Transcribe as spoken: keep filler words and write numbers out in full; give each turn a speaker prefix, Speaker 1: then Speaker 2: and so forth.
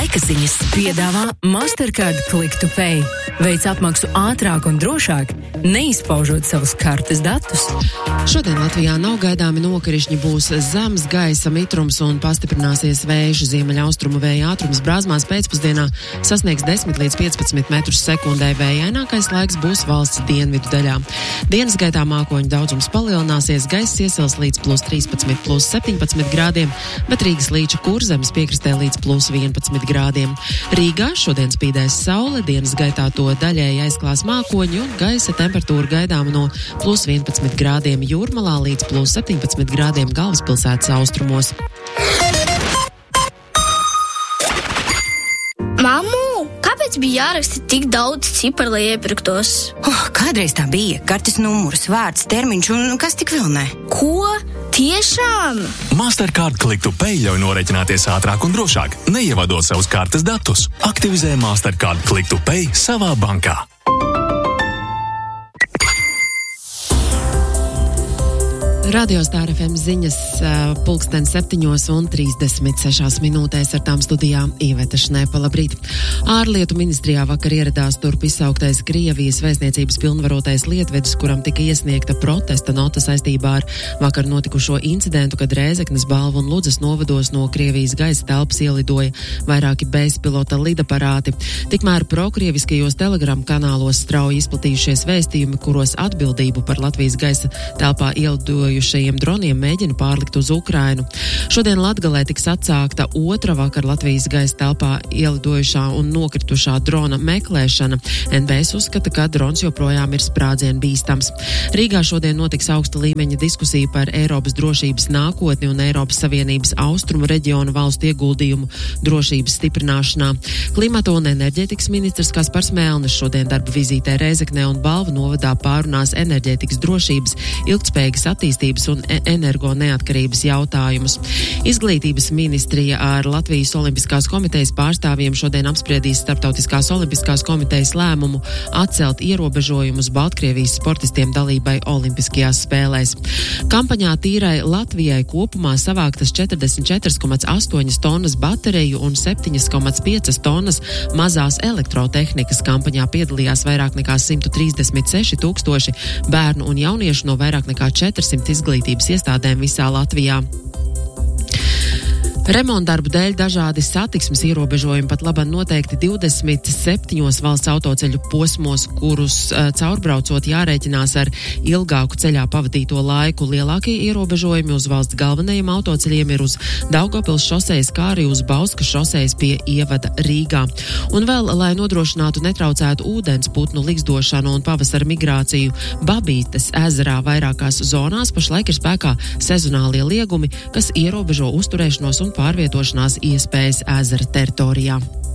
Speaker 1: Laika ziņas piedāvā Mastercard Click to Pay. Veic apmaksu ātrāk un drošāk, neizpaužot savus kartes datus.
Speaker 2: Šodien Latvijā nav gaidāmi nokrišņi, būs zems gaisa mitrums un pastiprināsies vējš. Ziemeļaustrumu vēja ātrums Brāzmās pēcpusdienā sasniegs desmit līdz piecpadsmit metrus sekundē. Vējainākais laiks būs valsts dienvidu daļā. Dienas gaitā mākoņu daudzums palielināsies, gaiss iesils līdz plus trīspadsmit, plus septiņpadsmit grādiem, bet Rīgas līča Kurzemes piekrastē līdz plus vienpadsmit grādiem. Rīgā šodien spīdēs saule, dienas gaitā to daļēji aizklās mākoņi un gaisa temperatūra gaidāma no plus vienpadsmit grādiem Jūrmalā līdz plus septiņpadsmit grādiem galvaspilsētas austrumos.
Speaker 3: Mammu, kāpēc bija jāraksta tik daudz ciparu, lai iepirktos?
Speaker 4: Oh, kādreiz tā bija. Kartes numurs, vārds, termiņš un kas tik vēl ne.
Speaker 3: Ko? Tiešām?
Speaker 5: Mastercard Click to Pay ļauj norēķināties ātrāk un drošāk, neievadot savus kartes datus. Aktivizē Mastercard Click to Pay savā bankā.
Speaker 2: Radio Star F M ziņas pulksten septiņos un trīsdesmit sešās minūtēs, ar tām studijā Iveta Šnepa. Labrīt! Ārlietu ministrijā vakar ieradās turp izsauktais Krievijas vēstniecības pilnvarotais lietvedis, kuram tika iesniegta protesta nota saistībā ar vakar notikušo incidentu, kad Rēzeknes, Balvu un Ludzas novados no Krievijas gaisa telpas ielidoja vairāki bezpilota lidaparāti. Tikmēr prokrieviskajos telegram kanālos strauji izplatījušies vēstījumi, kuros atbildību par Latvijas gaisa telpā ielidoju šajiem droniem mēģina pārlikt uz Ukrainu. Šodien Latgalē tiks atsākta otra vakar Latvijas gaisa telpā ielidojušā un nokritušā drona meklēšana. N B S uzskata, ka drons joprojām ir sprādzienu bīstams. Rīgā šodien notiks augsta līmeņa diskusija par Eiropas drošības nākotni un Eiropas Savienības austrumu reģionu valstu ieguldījumu drošības stiprināšanā. Klimata un enerģētikas ministrs Kaspars Melnis šodien darba vizītē Rēzeknē un Balvu novadā pārunās enerģētikas drošības, ilgtspējīgas attīstības un energo neatkarības jautājumus. Izglītības ministrija ar Latvijas Olimpiskās komitejas pārstāvjiem šodien apspriedīs Starptautiskās Olimpiskās komitejas lēmumu atcelt ierobežojumus Baltkrievijas sportistiem dalībai Olimpiskajās spēlēs. Kampaņā Tīrai Latvijai kopumā savāktas četrdesmit četri komats astoņi tonnas bateriju un septiņi komats pieci tonnas mazās elektrotehnikas. Kampaņā piedalījās vairāk nekā simt trīsdesmit seši tūkstoši bērnu un jauniešu no vairāk nekā četrsimt izglītības iestādēm visā Latvijā. Remontdarbu dēļ dažādi satiksmes ierobežojumi pat labam noteikti divdesmit septiņos valsts autoceļu posmos, kurus uh, caurbraucot jārēķinās ar ilgāku ceļā pavadīto laiku. Lielākie ierobežojumi uz valsts galvenajiem autoceļiem ir uz Daugavpils šosejas, kā arī uz Bauskas šosejas pie ievada Rīgā. Un vēl, lai nodrošinātu netraucētu ūdens putnu ligzdošanu un pavasara migrāciju Babītes ezerā vairākās zonās, pašlaik ir spēkā sezonālie liegumi, kas ierobežo uzturēšanos un pārvietošanās iespējas ezera teritorijā.